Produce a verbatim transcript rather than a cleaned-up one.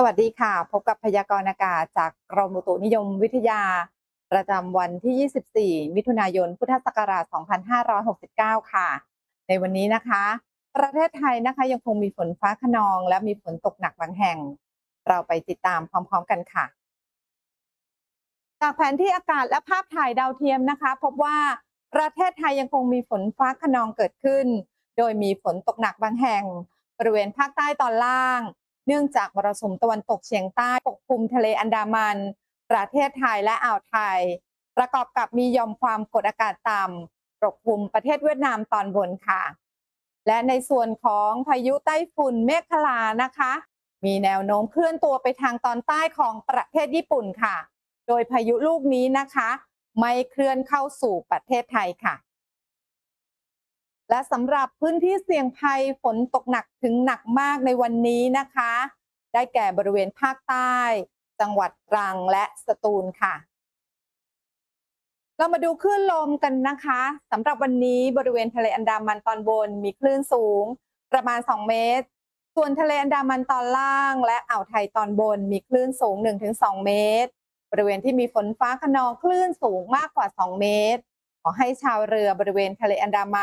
สวัสดีค่ะพบกับพยากรณ์อากาศจากกรมอุตุนิยมวิทยาประจำวันที่ ยี่สิบสี่ มิถุนายน พุทธศักราช สองพันห้าร้อยหกสิบเก้า ค่ะในวันนี้นะคะประเทศไทยนะคะยังคงมีฝนฟ้าคะนองและมีฝนตกหนักบางแห่งเราไปติดตามพร้อมๆกันค่ะจากแผนที่อากาศและภาพถ่ายดาวเทียมนะคะพบว่าประเทศไทยยังคงมีฝนฟ้าคะนองเกิดขึ้นโดยมีฝนตกหนักบางแห่งบริเวณภาคใต้ตอนล่างเนื่องจากมรสุมตะวันตกเฉียงใต้ปกคลุมทะเลอันดามันประเทศไทยและอ่าวไทยประกอบกับมีหย่อมความกดอากาศต่ำปกคลุมประเทศเวียดนามตอนบนค่ะและในส่วนของพายุไต้ฝุ่นเมฆคลานะคะมีแนวโน้มเคลื่อนตัวไปทางตอนใต้ของประเทศญี่ปุ่นค่ะโดยพายุลูกนี้นะคะไม่เคลื่อนเข้าสู่ประเทศไทยค่ะและสำหรับพื้นที่เสี่ยงภัยฝนตกหนักถึงหนักมากในวันนี้นะคะได้แก่บริเวณภาคใต้จังหวัดตรังและสตูลค่ะเรามาดูคลื่นลมกันนะคะสำหรับวันนี้บริเวณทะเลอันดามันตอนบนมีคลื่นสูงประมาณสองเมตรส่วนทะเลอันดามันตอนล่างและอ่าวไทยตอนบนมีคลื่นสูง หนึ่งถึงสอง เมตรบริเวณที่มีฝนฟ้าคะนองคลื่นสูงมากกว่าสองเมตรขอให้ชาวเรือบริเวณทะเลอันดามัน